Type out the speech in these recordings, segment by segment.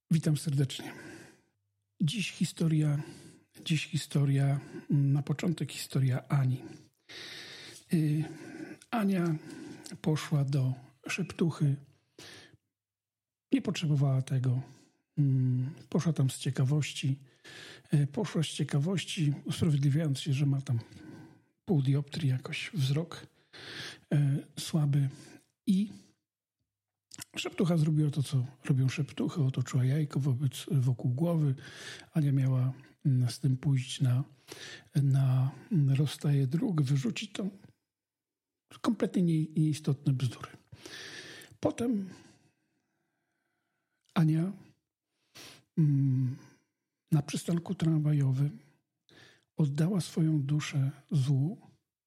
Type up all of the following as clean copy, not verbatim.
Witam serdecznie. Dziś historia, na początek historia Ani. Ania poszła do szeptuchy, nie potrzebowała tego. Poszła tam z ciekawości. Usprawiedliwiając się, że ma tam pół dioptrii jakoś wzrok słaby. I szeptucha zrobiła to, co robią szeptuchy. Otoczyła jajko wokół głowy. Ania miała z tym pójść na rozstaje dróg, wyrzucić to. Kompletnie nieistotne bzdury. Potem Ania na przystanku tramwajowym oddała swoją duszę złu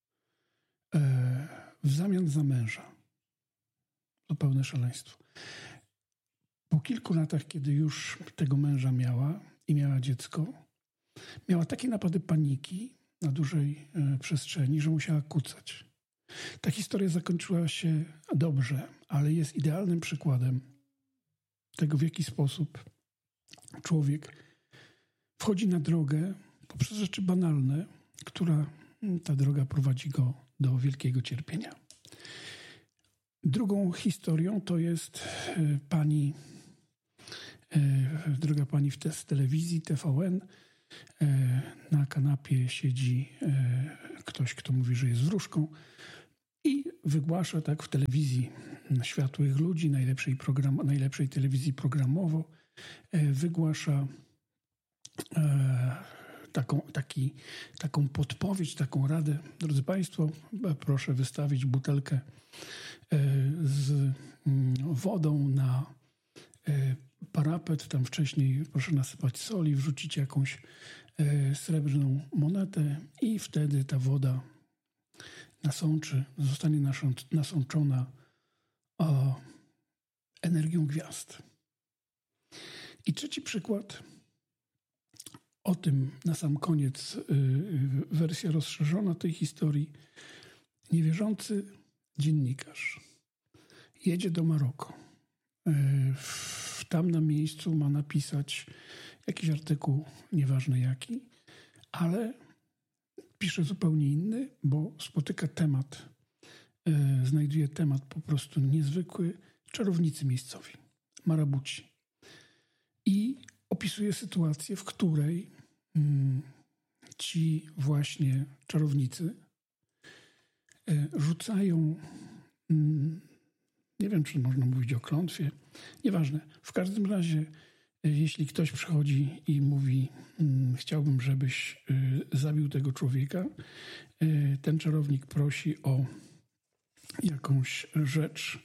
w zamian za męża. Zupełne szaleństwo. Po kilku latach, kiedy już tego męża miała i miała dziecko, miała takie napady paniki na dużej przestrzeni, że musiała kucać. Ta historia zakończyła się dobrze, ale jest idealnym przykładem tego, w jaki sposób człowiek wchodzi na drogę poprzez rzeczy banalne, ta droga prowadzi go do wielkiego cierpienia. Drugą historią to jest droga pani z telewizji TVN. Na kanapie siedzi ktoś, kto mówi, że jest wróżką i wygłasza tak w telewizji światłych ludzi, najlepszej telewizji programowo, wygłasza taką podpowiedź, taką radę. Drodzy Państwo, proszę wystawić butelkę z wodą na parapet. Tam wcześniej proszę nasypać soli, wrzucić jakąś srebrną monetę i wtedy ta woda zostanie nasączona energią gwiazd. I trzeci przykład. O tym na sam koniec wersja rozszerzona tej historii. Niewierzący dziennikarz jedzie do Maroka. Tam na miejscu ma napisać jakiś artykuł, nieważne jaki, ale pisze zupełnie inny, bo znajduje temat po prostu niezwykły. Czarownicy miejscowi, marabuci. I opisuje sytuację, w której ci właśnie czarownicy rzucają, nie wiem, czy można mówić o klątwie, nieważne. W każdym razie, jeśli ktoś przychodzi i mówi, chciałbym, żebyś zabił tego człowieka, ten czarownik prosi o jakąś rzecz,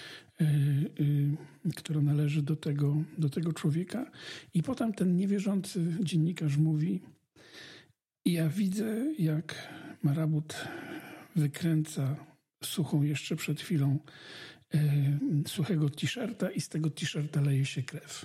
która należy do tego człowieka. I potem ten niewierzący dziennikarz mówi: i ja widzę, jak marabut wykręca suchą jeszcze przed chwilą suchego t-shirta i z tego t-shirta leje się krew.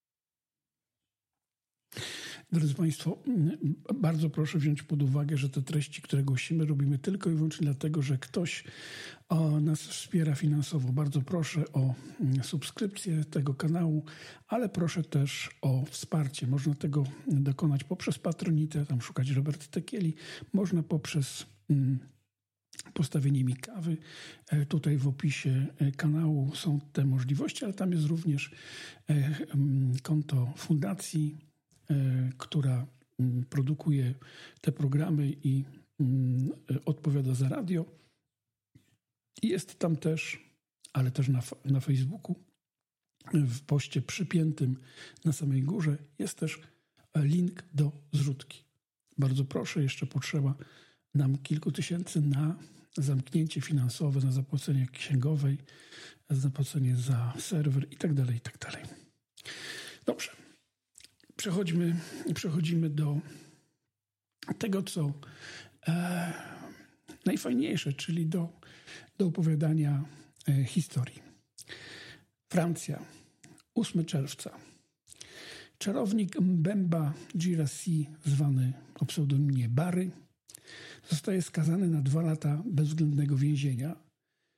Drodzy Państwo, bardzo proszę wziąć pod uwagę, że te treści, które głosimy, robimy tylko i wyłącznie dlatego, że ktoś nas wspiera finansowo. Bardzo proszę o subskrypcję tego kanału, ale proszę też o wsparcie. Można tego dokonać poprzez Patronite, tam szukać Robert Tekieli. Można poprzez postawienie mi kawy. Tutaj w opisie kanału są te możliwości, ale tam jest również konto fundacji, która produkuje te programy i odpowiada za radio. I jest tam też, ale też na Facebooku, w poście przypiętym na samej górze jest też link do zrzutki. Bardzo proszę, jeszcze potrzeba nam kilku tysięcy na zamknięcie finansowe, na zapłacenie księgowej, zapłacenie za serwer itd. Dobrze. Przechodzimy do tego, co najfajniejsze, czyli do opowiadania historii. Francja, 8 czerwca. Czarownik Mbemba Girassi, zwany o pseudonimie Bary, zostaje skazany na 2 lata bezwzględnego więzienia.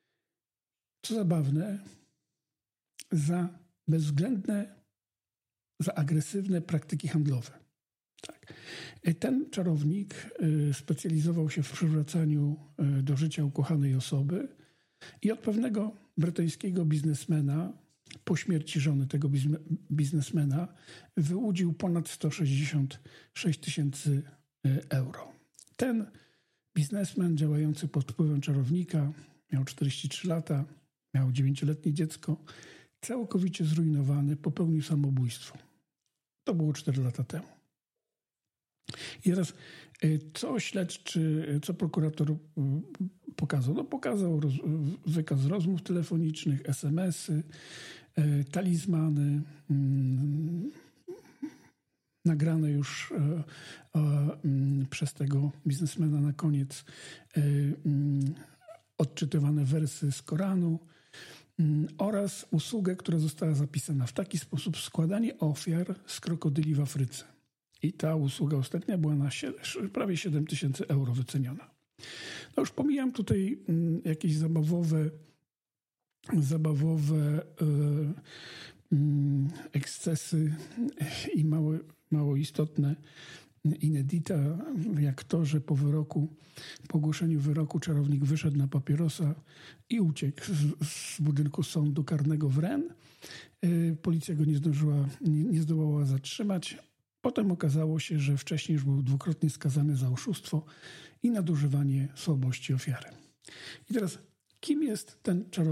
Co zabawne, za bezwzględne za agresywne praktyki handlowe. Tak. Ten czarownik specjalizował się w przywracaniu do życia ukochanej osoby i od pewnego brytyjskiego biznesmena, po śmierci żony tego biznesmena, wyłudził ponad 166 000 euro. Ten biznesmen działający pod wpływem czarownika miał 43 lata, miał 9-letnie dziecko, całkowicie zrujnowany, popełnił samobójstwo. To było 4 lata temu. I teraz, co śledczy, co prokurator pokazał? No, pokazał wykaz rozmów telefonicznych, SMS-y, talizmany, nagrane już przez tego biznesmena na koniec odczytywane wersy z Koranu oraz usługę, która została zapisana w taki sposób: składanie ofiar z krokodyli w Afryce. I ta usługa ostatnia była na prawie 7 000 euro wyceniona. No już pomijam tutaj jakieś zabawowe ekscesy i mało istotne inedita, jak to, że po ogłoszeniu wyroku czarownik wyszedł na papierosa i uciekł z budynku sądu karnego w Rennes. Policja go nie zdołała zatrzymać. Potem okazało się, że wcześniej już był dwukrotnie skazany za oszustwo i nadużywanie słabości ofiary. I teraz, kim jest ten czarownik?